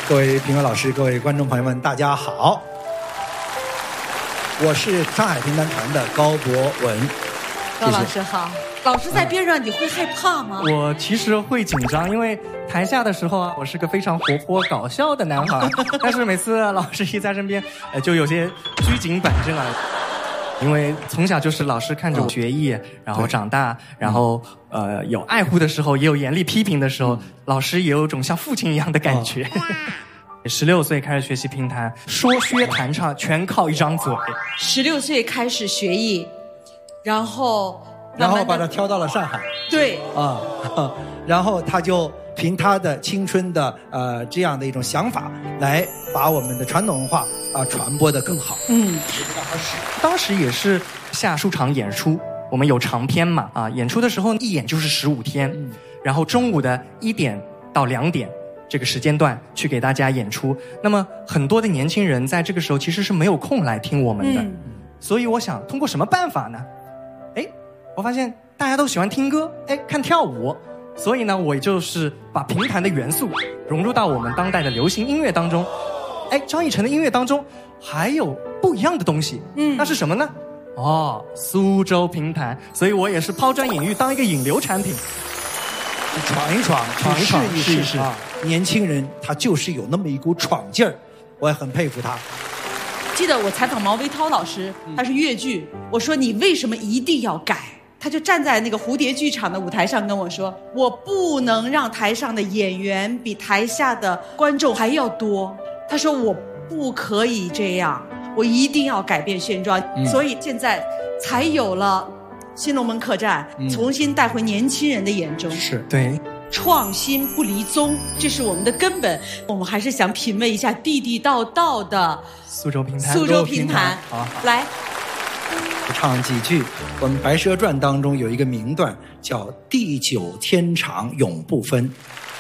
各位评委老师，各位观众朋友们，大家好，我是上海评弹团的高博文。 高老师好。老师在边上，你会害怕吗？ 我其实会紧张，因为台下的时候啊，我是个非常活泼搞笑的男孩，但是每次老师一在身边，就有些拘谨板正啊。因为从小就是老师看着我学艺，然后长大，然后有爱护的时候，也有严厉批评的时候，老师也有种像父亲一样的感觉。16岁开始学习评弹，说学弹唱全靠一张嘴。 16岁开始学艺，然后把他挑到了上海。 对啊，然后他就凭他的青春的这样的一种想法，来把我们的传统文化传播得更好。 当时也是下书场演出，我们有长篇嘛演出的时候一演就是15天，然后中午的1点到2点这个时间段去给大家演出。那么很多的年轻人在这个时候其实是没有空来听我们的，所以我想通过什么办法呢？我发现大家都喜欢听歌，看跳舞，所以呢，我就是把评弹的元素融入到我们当代的流行音乐当中。张艺成的音乐当中还有不一样的东西，那是什么呢？苏州评弹，所以我也是抛砖引玉，当一个引流产品， 闯一闯，试一试。年轻人他就是有那么一股闯劲儿，我也很佩服他。 记得我采访毛维涛老师，他是越剧，我说你为什么一定要改？他就站在那个蝴蝶剧场的舞台上跟我说，我不能让台上的演员比台下的观众还要多。他说我不可以这样，我一定要改变现状。所以现在才有了新龙门客栈，重新带回年轻人的眼中。 是对， 创新不离宗，这是我们的根本。我们还是想品味一下地地道道的苏州评弹。 苏州评弹， 好， 来唱几句。我们《白蛇传》当中有一个名段叫地久天长永不分，